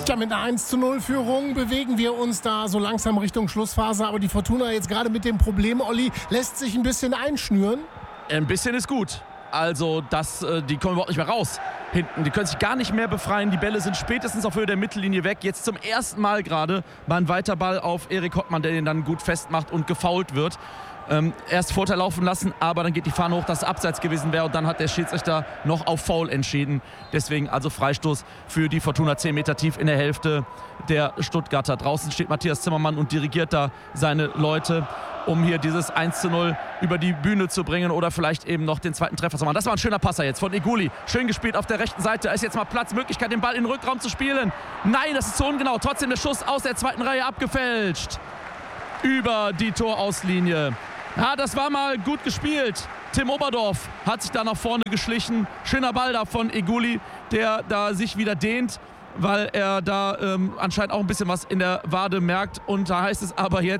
Tja, mit einer 1:0-Führung bewegen wir uns da so langsam Richtung Schlussphase. Aber die Fortuna jetzt gerade mit dem Problem, Olli, lässt sich ein bisschen einschnüren. Ein bisschen ist gut. Also, die kommen überhaupt nicht mehr raus hinten. Die können sich gar nicht mehr befreien. Die Bälle sind spätestens auf Höhe der Mittellinie weg. Jetzt zum ersten Mal gerade mal ein weiter Ball auf Erik Hottmann, der den dann gut festmacht und gefoult wird. Erst Vorteil laufen lassen, aber dann geht die Fahne hoch, dass es abseits gewesen wäre. Und dann hat der Schiedsrichter noch auf Foul entschieden. Deswegen also Freistoß für die Fortuna 10 Meter tief in der Hälfte der Stuttgarter. Draußen steht Matthias Zimmermann und dirigiert da seine Leute, um hier dieses 1:0 über die Bühne zu bringen oder vielleicht eben noch den zweiten Treffer zu machen. Das war ein schöner Passer jetzt von Eguli. Schön gespielt auf der rechten Seite. Da ist jetzt mal Platz, Möglichkeit, den Ball in den Rückraum zu spielen. Nein, das ist zu ungenau. Trotzdem der Schuss aus der zweiten Reihe abgefälscht. Über die Torauslinie. Ja, das war mal gut gespielt. Tim Oberdorf hat sich da nach vorne geschlichen. Schöner Ball da von Eguli, der da sich wieder dehnt, weil er da anscheinend auch ein bisschen was in der Wade merkt. Und da heißt es aber jetzt